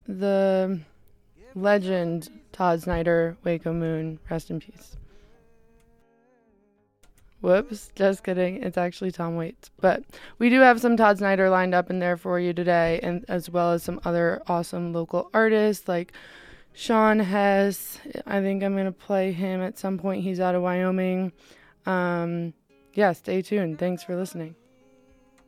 the legend Todd Snyder, Waco Moon, rest in peace. Whoops, just kidding. It's actually Tom Waits. But we do have some Todd Snyder lined up in there for you today, and as well as some other awesome local artists like Sean Hess. I think I'm going to play him at some point. He's out of Wyoming. Yeah, stay tuned. Thanks for listening.